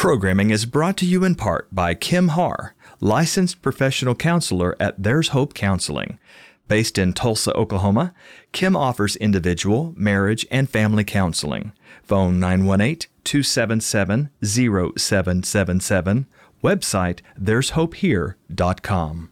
Programming is brought to you in part by Kim Har, licensed professional counselor at There's Hope Counseling. Based in Tulsa, Oklahoma, Kim offers individual, marriage, and family counseling. Phone 918-277-0777. Website there'shopehere.com.